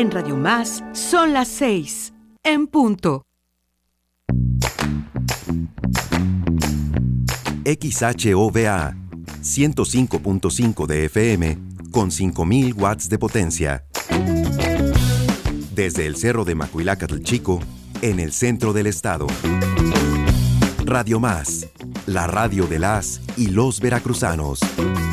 En Radio Más son las 6, en punto. XHOVA 105.5 de FM con 5.000 watts de potencia. Desde el Cerro de Macuilácatl Chico, en el centro del estado. Radio Más, la radio de las y los veracruzanos.